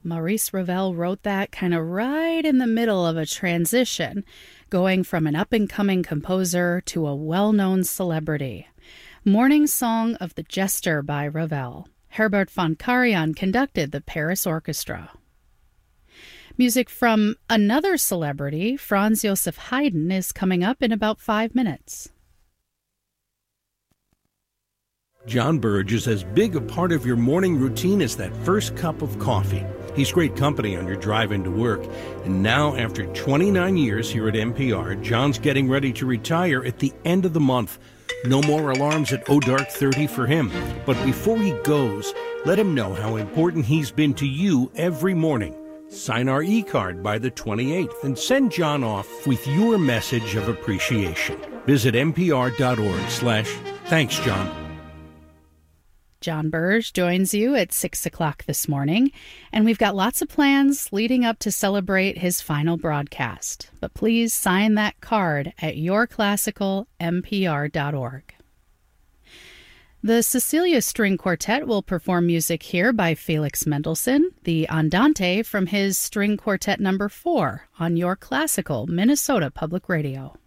Maurice Ravel wrote that kind of right in the middle of a transition, going from an up-and-coming composer to a well-known celebrity. Morning Song of the Jester by Ravel. Herbert von Karajan conducted the Paris Orchestra. Music from another celebrity, Franz Joseph Haydn, is coming up in about 5 minutes. John Burge is as big a part of your morning routine as that first cup of coffee. He's great company on your drive into work. And now, after 29 years here at NPR, John's getting ready to retire at the end of the month. No more alarms at dark 30 for him. But before he goes, let him know how important he's been to you every morning. Sign our e-card by the 28th and send John off with your message of appreciation. Visit npr.org/thanks, John. John Burge joins you at 6 o'clock this morning, and we've got lots of plans leading up to celebrate his final broadcast. But please sign that card at yourclassicalnpr.org. The Cecilia String Quartet will perform music here by Felix Mendelssohn, the Andante from his String Quartet No. 4 on Your Classical Minnesota Public Radio.